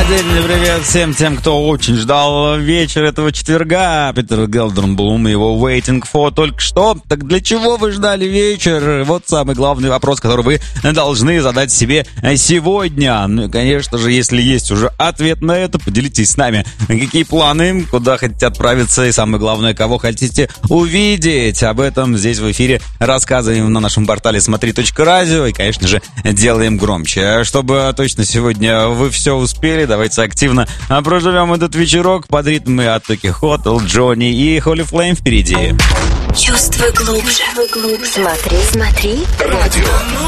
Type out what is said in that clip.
Отдельный привет всем тем, кто очень ждал вечер этого четверга. Питер Гелдерблум и его Waiting for только что. Так для чего вы ждали вечер? Вот самый главный вопрос, который вы должны задать себе сегодня. Ну и, конечно же, если есть уже ответ на это, поделитесь с нами. Какие планы, куда хотите отправиться и, самое главное, кого хотите увидеть. Об этом здесь в эфире рассказываем на нашем портале смотри.радио и, конечно же, делаем громче. Чтобы точно сегодня вы все успели, давайте активно проживем этот вечерок под ритмы от Токи Хотел, Джонни и Holy Flame впереди. Чувствуй глубже. Смотри. Радио.